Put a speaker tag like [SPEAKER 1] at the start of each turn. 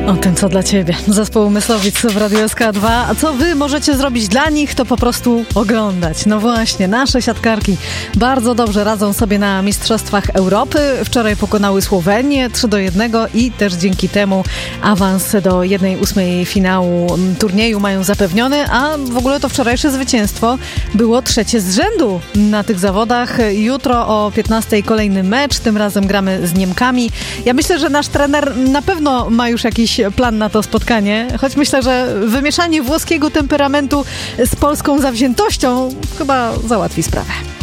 [SPEAKER 1] O tym, co dla ciebie. Zespół Myslowic w Radiu SK2. A co wy możecie zrobić dla nich, to po prostu oglądać. No właśnie, nasze siatkarki bardzo dobrze radzą sobie na Mistrzostwach Europy. Wczoraj pokonały Słowenię 3-1 i też dzięki temu awans do 1/8 finału turnieju mają zapewniony, a w ogóle to wczorajsze zwycięstwo było trzecie z rzędu na tych zawodach. Jutro o 15:00 kolejny mecz, tym razem gramy z Niemkami. Ja myślę, że nasz trener na pewno ma już jakiś plan na to spotkanie, choć myślę, że wymieszanie włoskiego temperamentu z polską zawziętością chyba załatwi sprawę.